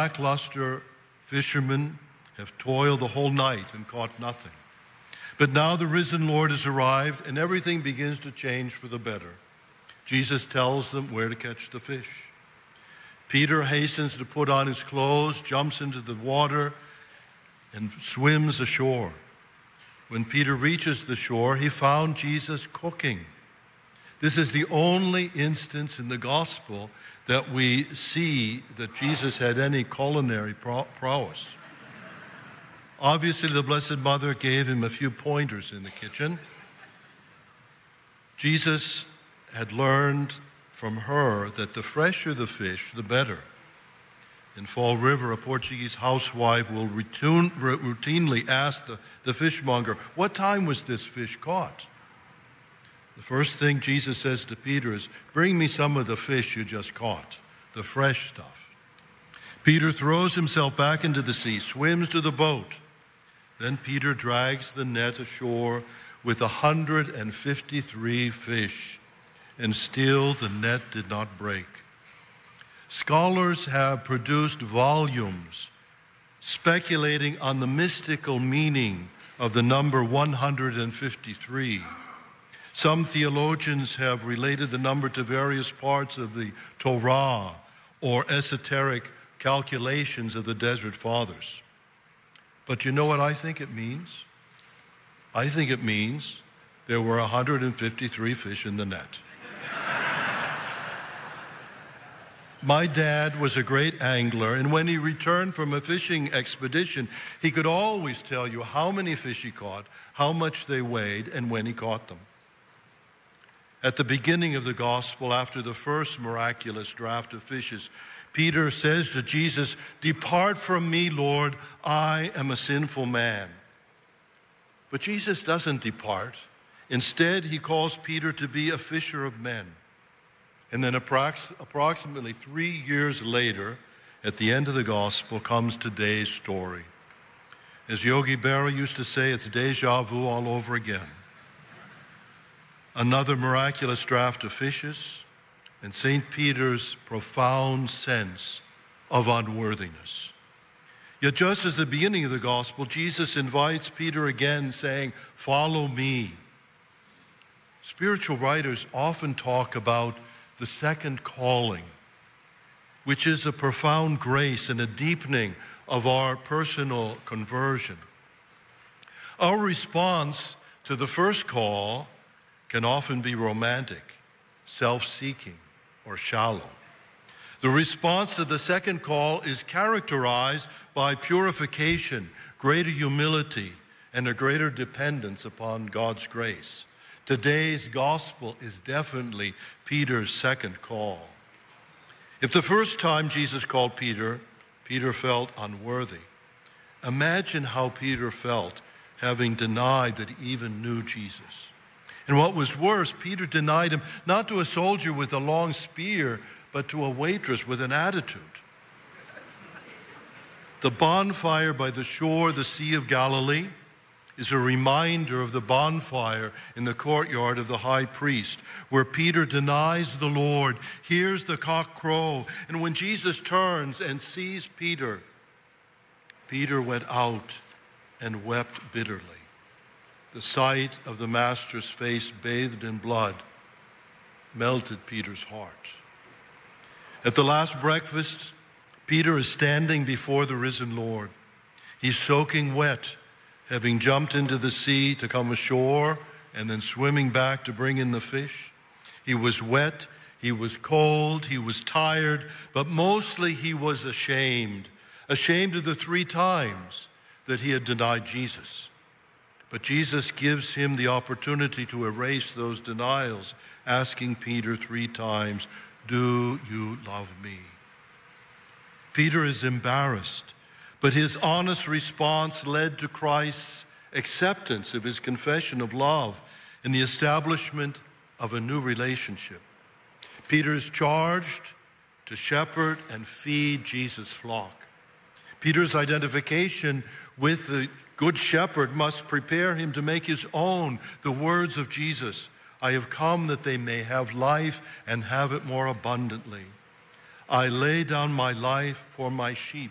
lackluster fishermen have toiled the whole night and caught nothing. But now the risen Lord has arrived, and everything begins to change for the better. Jesus tells them where to catch the fish. Peter hastens to put on his clothes, jumps into the water, and swims ashore. When Peter reaches the shore, he found Jesus cooking. This is the only instance in the gospel that we see that Jesus had any culinary prowess. Obviously, the Blessed Mother gave him a few pointers in the kitchen. Jesus had learned from her that the fresher the fish, the better. In Fall River, a Portuguese housewife will routinely ask the fishmonger, "What time was this fish caught?" The first thing Jesus says to Peter is, "Bring me some of the fish you just caught, the fresh stuff." Peter throws himself back into the sea, swims to the boat. Then Peter drags the net ashore with 153 fish, and still the net did not break. Scholars have produced volumes speculating on the mystical meaning of the number 153. Some theologians have related the number to various parts of the Torah or esoteric calculations of the Desert Fathers. But you know what I think it means? I think it means there were 153 fish in the net. My dad was a great angler, and when he returned from a fishing expedition, he could always tell you how many fish he caught, how much they weighed, and when he caught them. At the beginning of the gospel, after the first miraculous draught of fishes, Peter says to Jesus, "Depart from me, Lord, I am a sinful man." But Jesus doesn't depart. Instead, he calls Peter to be a fisher of men. And then approximately 3 years later, at the end of the gospel, comes today's story. As Yogi Berra used to say, it's déjà vu all over again. Another miraculous draught of fishes, and St. Peter's profound sense of unworthiness. Yet just as the beginning of the gospel, Jesus invites Peter again, saying, "Follow me." Spiritual writers often talk about the second calling, which is a profound grace and a deepening of our personal conversion. Our response to the first call can often be romantic, self-seeking, or shallow. The response to the second call is characterized by purification, greater humility, and a greater dependence upon God's grace. Today's gospel is definitely Peter's second call. If the first time Jesus called Peter, Peter felt unworthy, imagine how Peter felt having denied that he even knew Jesus. And what was worse, Peter denied him not to a soldier with a long spear, but to a waitress with an attitude. The bonfire by the shore of the Sea of Galilee is a reminder of the bonfire in the courtyard of the high priest, where Peter denies the Lord, hears the cock crow, and when Jesus turns and sees Peter, Peter went out and wept bitterly. The sight of the Master's face bathed in blood melted Peter's heart. At the last breakfast, Peter is standing before the risen Lord. He's soaking wet, having jumped into the sea to come ashore and then swimming back to bring in the fish. He was wet, he was cold, he was tired, but mostly he was ashamed of the 3 times that he had denied Jesus. But Jesus gives him the opportunity to erase those denials, asking Peter 3 times, "Do you love me?" Peter is embarrassed, but his honest response led to Christ's acceptance of his confession of love and the establishment of a new relationship. Peter is charged to shepherd and feed Jesus' flock. Peter's identification with the Good Shepherd must prepare him to make his own the words of Jesus, "I have come that they may have life and have it more abundantly. I lay down my life for my sheep."